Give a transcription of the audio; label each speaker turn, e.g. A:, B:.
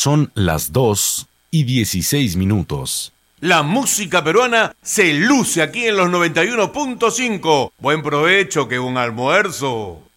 A: Son las 2:16.
B: La música peruana se luce aquí en los 91.5. Buen provecho, que un almuerzo.